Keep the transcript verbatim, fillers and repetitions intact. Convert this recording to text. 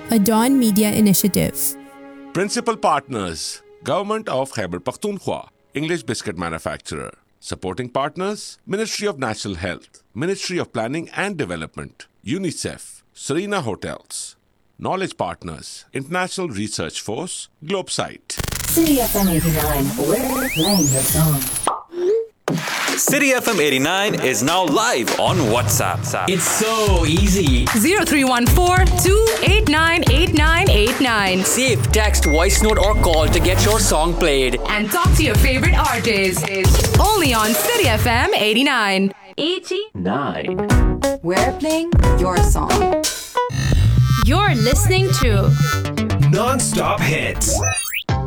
a Dawn Media initiative. Principal partners, Government of Khyber Pakhtunkhwa, English biscuit manufacturer. Supporting partners, Ministry of National Health, Ministry of Planning and Development, UNICEF, Serena Hotels. Knowledge partners, International Research Force, Globesite. City F M eighty-nine, we're playing your song. City F M eighty-nine is now live on WhatsApp. It's so easy. zero three one four, two eight nine, eight nine eight nine. Save, text, voice note or call to get your song played. And talk to your favorite artist. Only on City F M eighty-nine. eighty-nine. We're playing your song. You're listening to Non-stop hits.